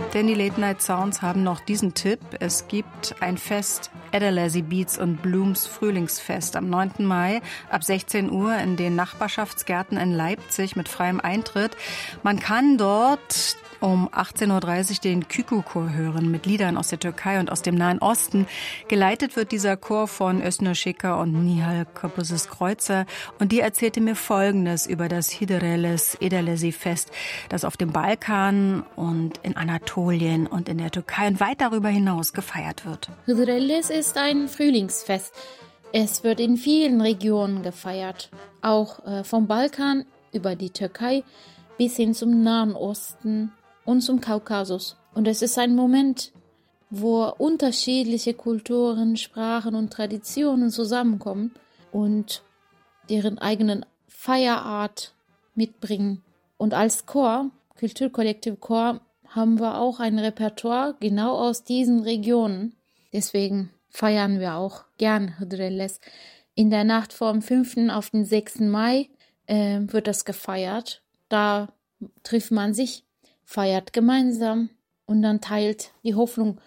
Denn die Late Night Sounds haben noch diesen Tipp. Es gibt ein Fest, Adelaide Beats and Blooms Frühlingsfest am 9. Mai ab 16 Uhr in den Nachbarschaftsgärten in Leipzig mit freiem Eintritt. Man kann dort um 18.30 Uhr den Küku-Chor hören mit Liedern aus der Türkei und aus dem Nahen Osten. Geleitet wird dieser Chor von Özgür Şeker und Nihal Köpüzes-Kreuzer. Und die erzählte mir Folgendes über das Hıdrellez Ederlezi-Fest, das auf dem Balkan und in Anatolien und in der Türkei und weit darüber hinaus gefeiert wird. Hıdrellez ist ein Frühlingsfest. Es wird in vielen Regionen gefeiert, auch vom Balkan über die Türkei bis hin zum Nahen Osten und zum Kaukasus. Und es ist ein Moment, wo unterschiedliche Kulturen, Sprachen und Traditionen zusammenkommen und deren eigenen Feierart mitbringen. Und als Chor, Kulturkollektiv Chor, haben wir auch ein Repertoire genau aus diesen Regionen. Deswegen feiern wir auch gern Hıdrellez. In der Nacht vom 5. auf den 6. Mai wird das gefeiert. Da trifft man sich, feiert gemeinsam und dann teilt die Hoffnung.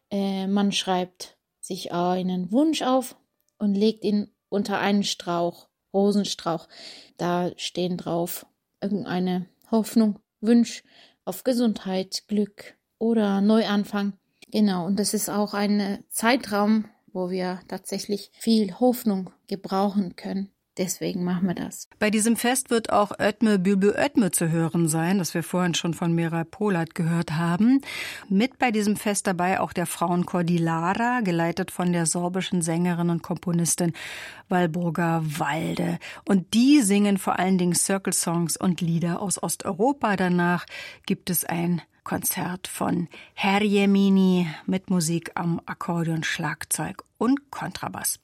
Man schreibt sich einen Wunsch auf und legt ihn unter einen Strauch, Rosenstrauch. Da stehen drauf irgendeine Hoffnung, Wunsch auf Gesundheit, Glück oder Neuanfang. Genau, und das ist auch ein Zeitraum, wo wir tatsächlich viel Hoffnung gebrauchen können. Deswegen machen wir das. Bei diesem Fest wird auch Ötme Bülbül Ötme zu hören sein, das wir vorhin schon von Miray Polat gehört haben. Mit bei diesem Fest dabei auch der Frauenchor Dilara, geleitet von der sorbischen Sängerin und Komponistin Walburga Walde. Und die singen vor allen Dingen Circle-Songs und Lieder aus Osteuropa. Danach gibt es ein Konzert von Herr Jemini mit Musik am Akkordeon, Schlagzeug und Kontrabass.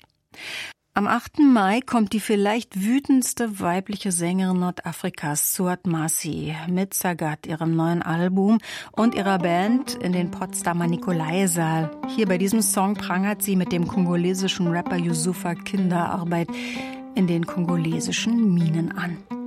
Am 8. Mai kommt die vielleicht wütendste weibliche Sängerin Nordafrikas, Suat Masih, mit Sagat, ihrem neuen Album und ihrer Band in den Potsdamer Nikolaisaal. Hier bei diesem Song prangert sie mit dem kongolesischen Rapper Youssoufa Kinderarbeit in den kongolesischen Minen an.